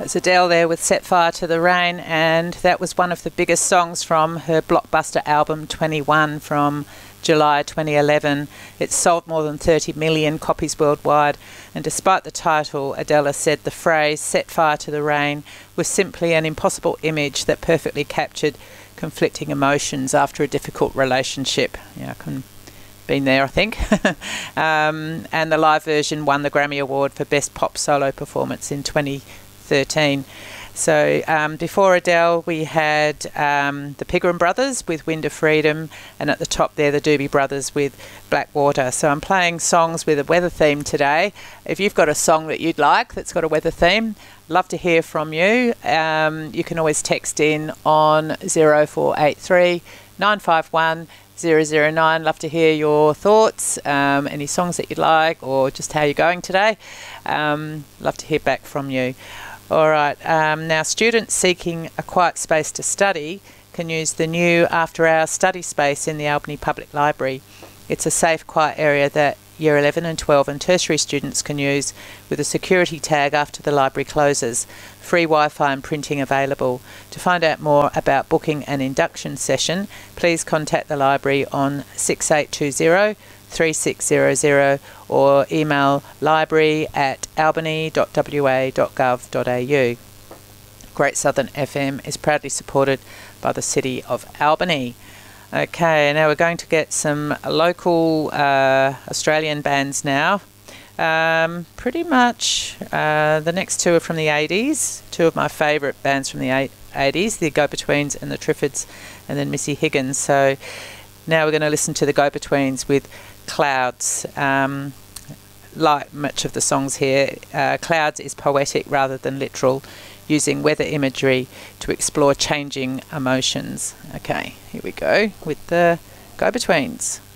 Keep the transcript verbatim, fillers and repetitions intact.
was Adele there with Set Fire to the Rain, and that was one of the biggest songs from her blockbuster album twenty-one from July twenty eleven. It sold more than thirty million copies worldwide, and despite the title, Adele said the phrase "set fire to the rain" was simply an impossible image that perfectly captured conflicting emotions after a difficult relationship. Yeah, I can been there, I think. um, and the live version won the Grammy Award for Best Pop Solo Performance in twenty thirteen. So um, before Adele, we had um, the Pigram Brothers with Wind of Freedom, and at the top there, the Doobie Brothers with Blackwater. So I'm playing songs with a weather theme today. If you've got a song that you'd like that's got a weather theme, love to hear from you. Um, you can always text in on zero four eight three nine five one zero zero nine. Love to hear your thoughts, um, any songs that you'd like, or just how you're going today. Um, love to hear back from you. All right, um, now students seeking a quiet space to study can use the new after-hours study space in the Albany Public Library. It's a safe, quiet area that Year eleven and twelve and tertiary students can use with a security tag after the library closes. Free Wi-Fi and printing available. To find out more about booking an induction session, please contact the library on six eight two zero three six zero zero or email library at albany dot w a dot gov dot a u. Great Southern F M is proudly supported by the City of Albany. Okay, now we're going to get some local uh, Australian bands now. Um, pretty much uh, the next two are from the eighties, two of my favourite bands from the eighties, the Go-Betweens and the Triffids, and then Missy Higgins. So now we're going to listen to the Go-Betweens with Clouds. Um, like much of the songs here, uh, Clouds is poetic rather than literal, using weather imagery to explore changing emotions. Okay, here we go with the Go-Betweens.